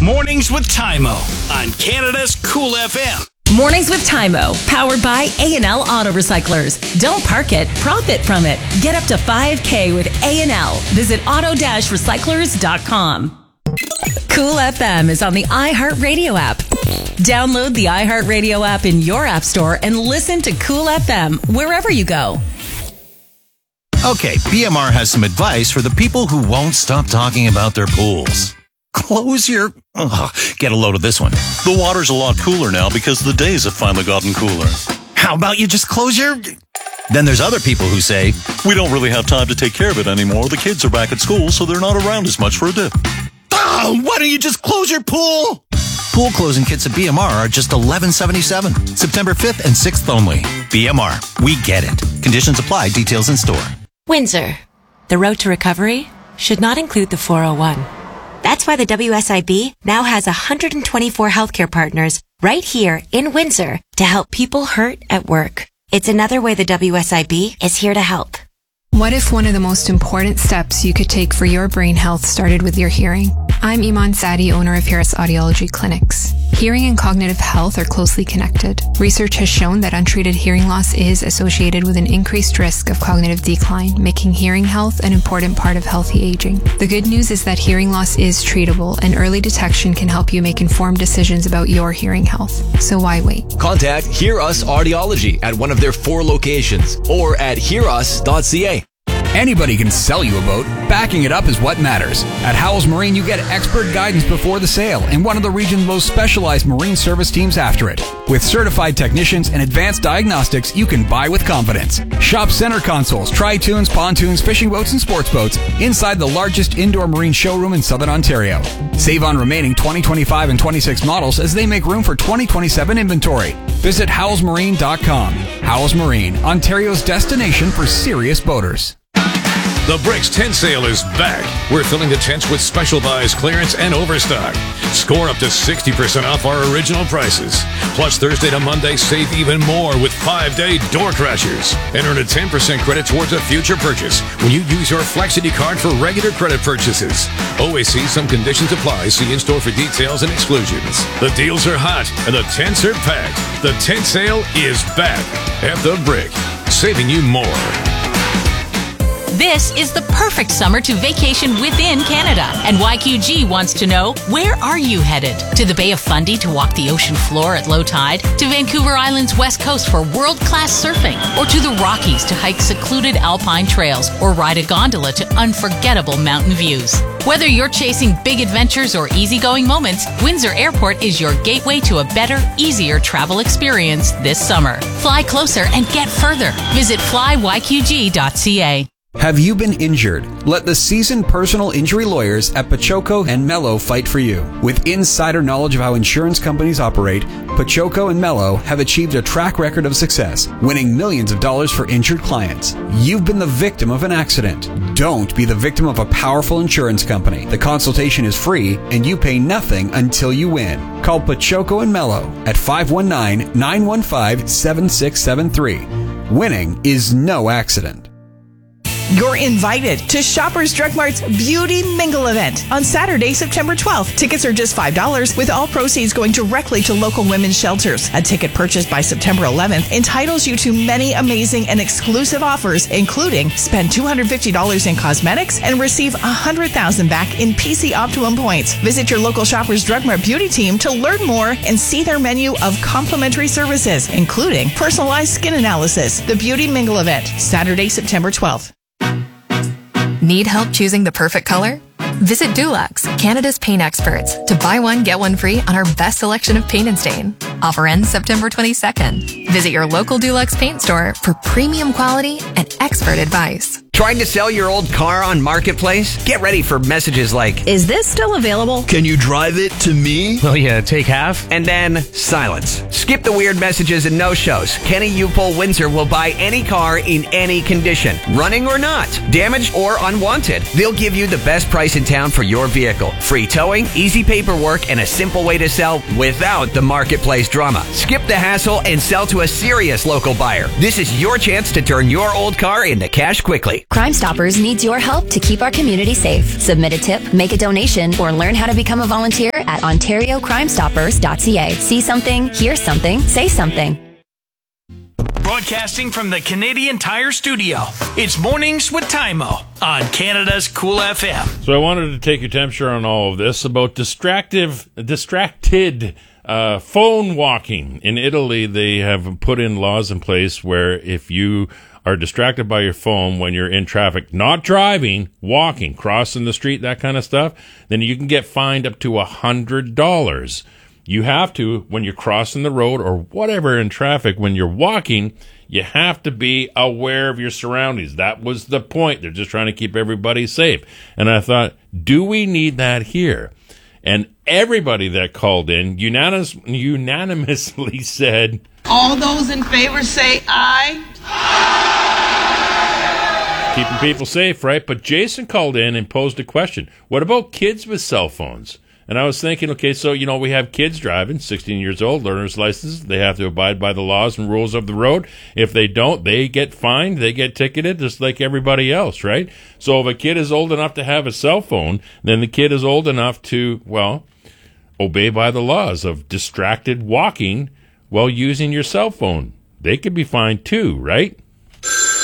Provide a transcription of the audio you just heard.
Mornings with Tymo on Canada's Cool FM. Mornings with Tymo, powered by A&L Auto Recyclers. Don't park it, profit from it. Get up to $5,000 with A&L. Visit auto-recyclers.com. Cool FM is on the iHeartRadio app. Download the iHeartRadio app in your app store and listen to Cool FM wherever you go. Okay, BMR has some advice for the people who won't stop talking about their pools. Close your... get a load of this one. The water's a lot cooler now because the days have finally gotten cooler. How about you just close your... Then there's other people who say, we don't really have time to take care of it anymore. The kids are back at school, so they're not around as much for a dip. Why don't you just close your pool? Pool closing kits at BMR are just $11.77. September 5th and 6th only. BMR, we get it. Conditions apply. Details in store. Windsor. The road to recovery should not include the 401. That's why the WSIB now has 124 healthcare partners right here in Windsor to help people hurt at work. It's another way the WSIB is here to help. What if one of the most important steps you could take for your brain health started with your hearing? I'm Iman Sadi, owner of Harris Audiology Clinics. Hearing and cognitive health are closely connected. Research has shown that untreated hearing loss is associated with an increased risk of cognitive decline, making hearing health an important part of healthy aging. The good news is that hearing loss is treatable, and early detection can help you make informed decisions about your hearing health. So why wait? Contact Hear Us Audiology at one of their 4 locations or at hearus.ca. Anybody can sell you a boat. Backing it up is what matters. At Howells Marine, you get expert guidance before the sale and one of the region's most specialized marine service teams after it. With certified technicians and advanced diagnostics, you can buy with confidence. Shop center consoles, tri-tunes, pontoons, fishing boats, and sports boats inside the largest indoor marine showroom in Southern Ontario. Save on remaining 2025 and 26 models as they make room for 2027 inventory. Visit howellsmarine.com. Howells Marine, Ontario's destination for serious boaters. The Bricks tent sale is back. We're filling the tents with special buys, clearance, and overstock. Score up to 60% off our original prices. Plus, Thursday to Monday, save even more with 5-day door crashers. And earn a 10% credit towards a future purchase when you use your Flexity card for regular credit purchases. Always see some conditions apply. See in-store for details and exclusions. The deals are hot and the tents are packed. The tent sale is back at The Brick, saving you more. This is the perfect summer to vacation within Canada. And YQG wants to know, where are you headed? To the Bay of Fundy to walk the ocean floor at low tide? To Vancouver Island's west coast for world-class surfing? Or to the Rockies to hike secluded alpine trails? Or ride a gondola to unforgettable mountain views? Whether you're chasing big adventures or easygoing moments, Windsor Airport is your gateway to a better, easier travel experience this summer. Fly closer and get further. Visit flyyqg.ca. Have you been injured? Let the seasoned personal injury lawyers at Pachoco and Mello fight for you. With insider knowledge of how insurance companies operate, Pachoco and Mello have achieved a track record of success, winning millions of dollars for injured clients. You've been the victim of an accident. Don't be the victim of a powerful insurance company. The consultation is free and you pay nothing until you win. Call Pachoco and Mello at 519-915-7673. Winning is no accident. You're invited to Shoppers Drug Mart's Beauty Mingle event on Saturday, September 12th. Tickets are just $5, with all proceeds going directly to local women's shelters. A ticket purchased by September 11th entitles you to many amazing and exclusive offers, including spend $250 in cosmetics and receive $100,000 back in PC Optimum points. Visit your local Shoppers Drug Mart beauty team to learn more and see their menu of complimentary services, including personalized skin analysis. The Beauty Mingle event, Saturday, September 12th. Need help choosing the perfect color? Visit Dulux, Canada's paint experts, to buy one, get one free on our best selection of paint and stain. Offer ends September 22nd. Visit your local Dulux paint store for premium quality and expert advice. Trying to sell your old car on Marketplace? Get ready for messages like, is this still available? Can you drive it to me? Will you take half? And then silence. Skip the weird messages and no-shows. Kenny Upol Windsor will buy any car in any condition, running or not, damaged or unwanted. They'll give you the best price in town for your vehicle. Free towing, easy paperwork, and a simple way to sell without the Marketplace drama. Skip the hassle and sell to a serious local buyer. This is your chance to turn your old car into cash quickly. Crime Stoppers needs your help to keep our community safe. Submit a tip, make a donation, or learn how to become a volunteer at OntarioCrimeStoppers.ca. See something, hear something, say something. Broadcasting from the Canadian Tire Studio, it's Mornings with Taimo on Canada's Cool FM. So I wanted to take your temperature on all of this about distracted phone walking. In Italy, they have put in laws in place where if you are distracted by your phone when you're in traffic, not driving, walking, crossing the street, that kind of stuff, then you can get fined up to $100. You have to, when you're crossing the road or whatever in traffic, when you're walking, you have to be aware of your surroundings. That was the point. They're just trying to keep everybody safe. And I thought, do we need that here? And everybody that called in unanimously said, all those in favor say aye. Keeping people safe, right? But Jason called in and posed a question. What about kids with cell phones? And I was thinking, okay, so, we have kids driving, 16 years old, learner's licenses. They have to abide by the laws and rules of the road. If they don't, they get fined, they get ticketed, just like everybody else, right? So if a kid is old enough to have a cell phone, then the kid is old enough to, obey by the laws of distracted walking while using your cell phone. They could be fined too, right?